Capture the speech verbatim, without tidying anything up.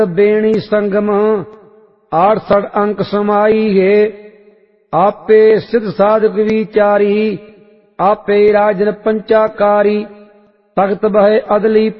बेणी संगम आठसठ अंक समाई है। आपे सिद्ध साधक विचारी आपे राजन पंचाकारी तख्त बह अदली